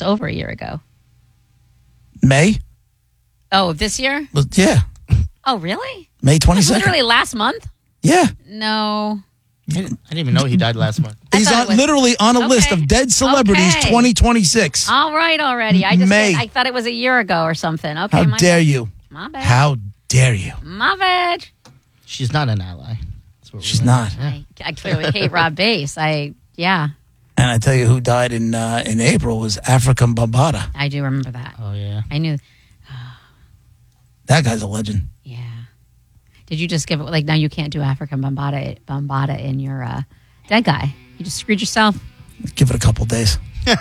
It's over a year ago. May? Oh, this year? Well, yeah. Oh, really? May 22nd. Literally last month? Yeah. No. I didn't even know he died last month. He's literally on a list of dead celebrities 2026. All right already. I thought it was a year ago or something. Okay. How dare you? My bad. How dare you? My bad. She's not an ally. She's not. I clearly hate Rob Bass. Yeah. And I tell you who died in April was African Bambaataa. I do remember that. Oh, yeah. I knew. That guy's a legend. Yeah. Did you just give it, like, now you can't do African Bambaataa in your dead guy? You just screwed yourself? Give it a couple days.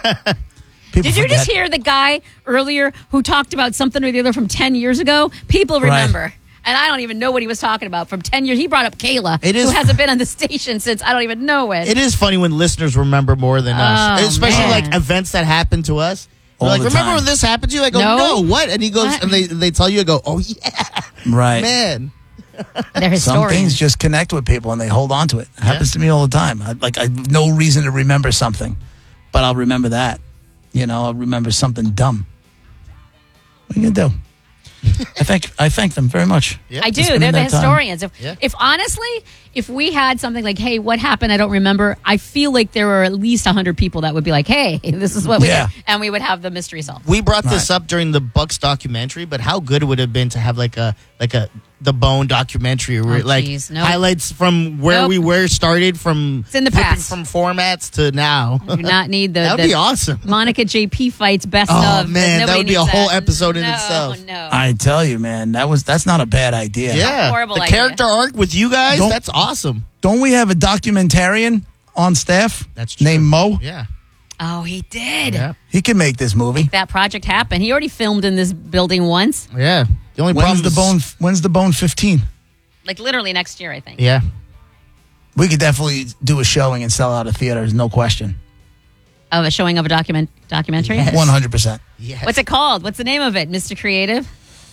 Did you just hear the guy earlier who talked about something or the other from 10 years ago? People remember. Right. And I don't even know what he was talking about from 10 years. He brought up Kayla, who hasn't been on the station since I don't even know when. It is funny when listeners remember more than us. Especially like events that happen to us. They're like, remember when this happened to you? I go, no, what? And he goes, what? And they tell you, I go, oh, yeah. Right. Man. They're historians. Some things just connect with people and they hold on to it. It happens to me all the time. I have no reason to remember something, but I'll remember that. I'll remember something dumb. What are you going to do? I thank them very much. Yep. I do. They're the historians. If honestly, if we had something like, hey, what happened? I don't remember. I feel like there were at least 100 people that would be like, hey, this is what we did. And we would have the mystery solved. We brought this up during the Bucks documentary, but how good it would have been to have like the Bone documentary where highlights from where we were started from it's in the past from formats to now. I do not need that would be awesome. Monica JP fights best of. Oh man, that would be a whole episode in itself. No. I tell you, man, that's not a bad idea. Yeah, horrible the idea. Character arc with you guys, that's awesome. Don't we have a documentarian on staff? That's true. Named Mo. Yeah. Oh, he did. Yeah. He can make this movie. Make that project happen. He already filmed in this building once. Yeah. The only when's the Bone 15? Like literally next year, I think. Yeah. We could definitely do a showing and sell out of theaters, no question. Of a showing of a documentary? Yes. 100%. Yes. What's it called? What's the name of it, Mr. Creative?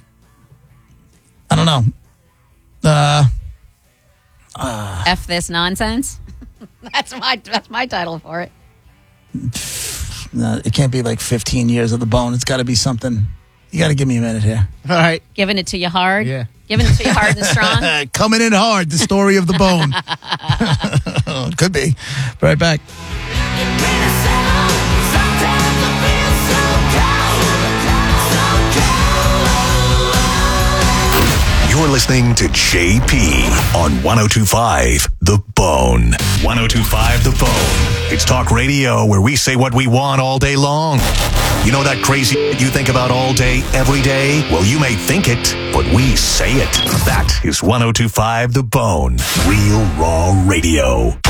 I don't know. F this nonsense? That's my title for it. It can't be like 15 years of the Bone. It's got to be something. You got to give me a minute here. All right. Giving it to you hard? Yeah. Giving it to you hard and strong? Coming in hard, the story of the Bone. Could be. Right back. You're listening to JP on 102.5 The Bone. 102.5 The Bone. It's talk radio where we say what we want all day long. You know that crazy you think about all day, every day? Well, you may think it, but we say it. That is 102.5 The Bone. Real raw radio.